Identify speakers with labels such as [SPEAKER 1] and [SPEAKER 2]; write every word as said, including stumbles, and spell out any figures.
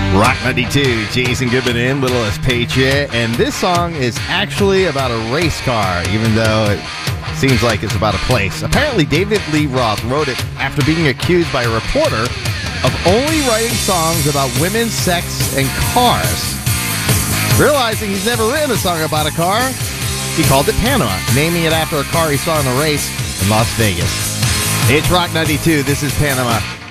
[SPEAKER 1] Rock ninety-two, Jason Goodman in, Littlest Patriot, and this song is actually about a race car, even though it seems like it's about a place. Apparently, David Lee Roth wrote it after being accused by a reporter of only writing songs about women, sex, and cars. Realizing he's never written a song about a car, he called it Panama, naming it after a car he saw in a race in Las Vegas. It's Rock ninety-two, this is Panama.